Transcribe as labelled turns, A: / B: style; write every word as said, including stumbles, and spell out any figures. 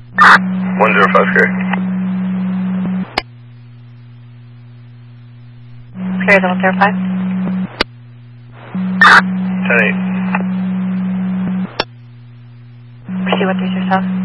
A: one zero five, Scary.
B: Scary level zero five.
A: ten eight.
B: Proceed with yourself.